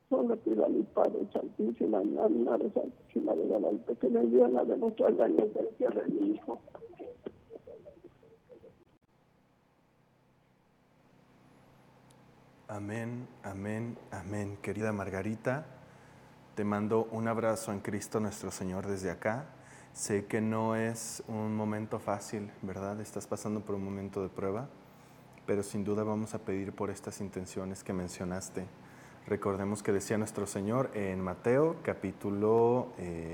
Solo pido a mi Padre Santísima, a mi Madre Santísima de Guadalupe, que me ayuden a demostrar la inocencia de mi hijo. Amén, amén, amén. Querida Margarita, te mando un abrazo en Cristo nuestro Señor desde acá. Sé que no es un momento fácil, ¿verdad? Estás pasando por un momento de prueba, pero sin duda vamos a pedir por estas intenciones que mencionaste. Recordemos que decía nuestro Señor en Mateo, capítulo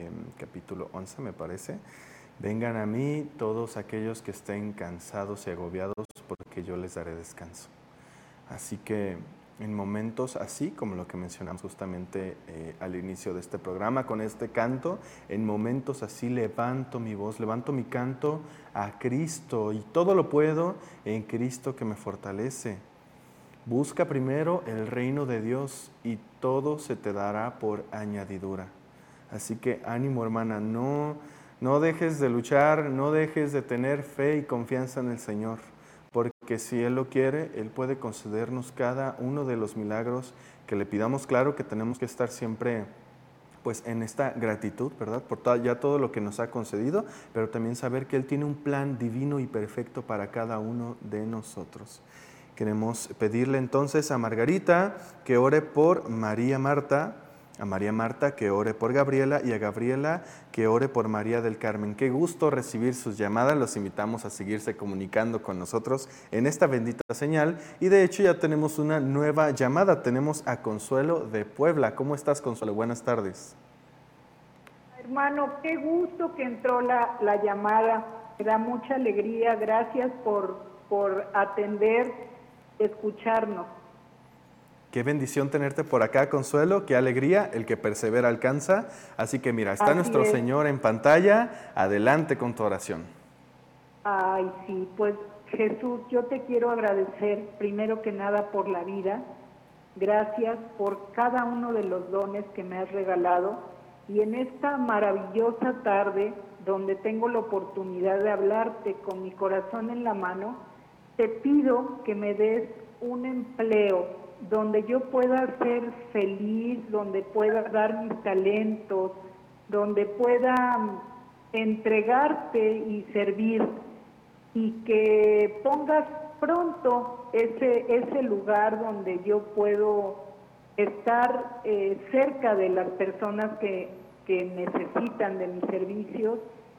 11, me parece: vengan a mí todos aquellos que estén cansados y agobiados, porque yo les daré descanso. Así que en momentos así, como lo que mencionamos justamente al inicio de este programa, con este canto, en momentos así levanto mi voz, levanto mi canto a Cristo, y todo lo puedo en Cristo que me fortalece. Busca primero el reino de Dios y todo se te dará por añadidura. Así que ánimo, hermana, no dejes de luchar, no dejes de tener fe y confianza en el Señor, porque si Él lo quiere, Él puede concedernos cada uno de los milagros que le pidamos. Claro que tenemos que estar siempre pues en esta gratitud, ¿verdad? Por ya todo lo que nos ha concedido, pero también saber que Él tiene un plan divino y perfecto para cada uno de nosotros. Queremos pedirle entonces a Margarita que ore por María Marta, a María Marta que ore por Gabriela, y a Gabriela que ore por María del Carmen. Qué gusto recibir sus llamadas. Los invitamos a seguirse comunicando con nosotros en esta bendita señal. Y de hecho ya tenemos una nueva llamada. Tenemos a Consuelo de Puebla. ¿Cómo estás, Consuelo? Buenas tardes. Hermano, qué gusto que entró la llamada. Me da mucha alegría. Gracias por atender, escucharnos. Qué bendición tenerte por acá, Consuelo. Qué alegría, el que persevera alcanza. Así que mira, está nuestro Señor en pantalla. Adelante con tu oración. Ay, sí, pues Jesús, yo te quiero agradecer primero que nada por la vida. Gracias por cada uno de los dones que me has regalado. Y en esta maravillosa tarde, donde tengo la oportunidad de hablarte con mi corazón en la mano, te pido que me des un empleo donde yo pueda ser feliz, donde pueda dar mis talentos, donde pueda entregarte y servir, y que pongas pronto ese lugar donde yo puedo estar cerca de las personas que necesitan de mis servicios.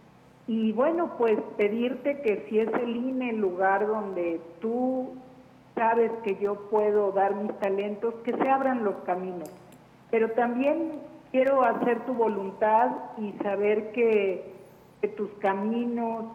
Y bueno, pues pedirte que si es el INE el lugar donde tú sabes que yo puedo dar mis talentos, que se abran los caminos. Pero también quiero hacer tu voluntad y saber que tus caminos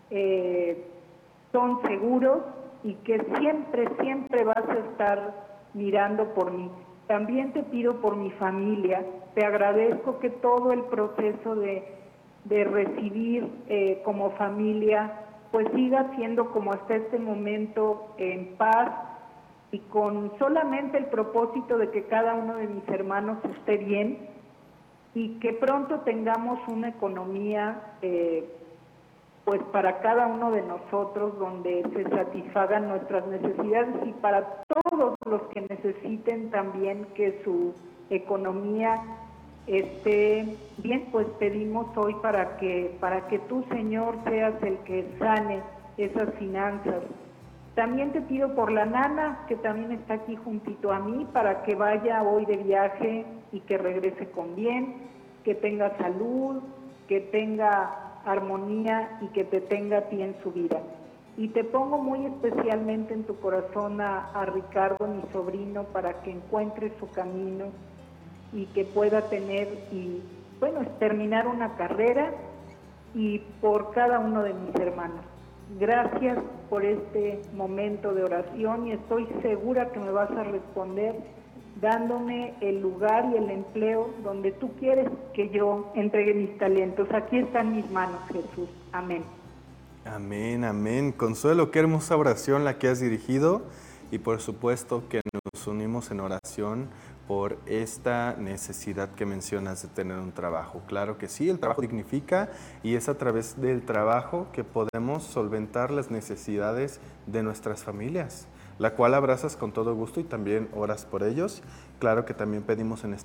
son seguros y que siempre vas a estar mirando por mí. También te pido por mi familia. Te agradezco que todo el proceso de recibir como familia pues siga siendo como hasta este momento, en paz y con solamente el propósito de que cada uno de mis hermanos esté bien, y que pronto tengamos una economía pues para cada uno de nosotros, donde se satisfagan nuestras necesidades, y para todos los que necesiten también que su economía esté bien. Pues pedimos hoy para que tú, Señor, seas el que sane esas finanzas. También te pido por la nana, que también está aquí juntito a mí, para que vaya hoy de viaje y que regrese con bien, que tenga salud, que tenga armonía y que te tenga a ti en su vida. Y te pongo muy especialmente en tu corazón a Ricardo, mi sobrino, para que encuentre su camino y que pueda tener y, bueno, terminar una carrera, y por cada uno de mis hermanos. Gracias por este momento de oración, y estoy segura que me vas a responder dándome el lugar y el empleo donde tú quieres que yo entregue mis talentos. Aquí están mis manos, Jesús. Amén. Amén, amén. Consuelo, qué hermosa oración la que has dirigido, y por supuesto que nos unimos en oración por esta necesidad que mencionas de tener un trabajo. Claro que sí, el trabajo dignifica, y es a través del trabajo que podemos solventar las necesidades de nuestras familias, la cual abrazas con todo gusto y también oras por ellos. Claro que también pedimos en este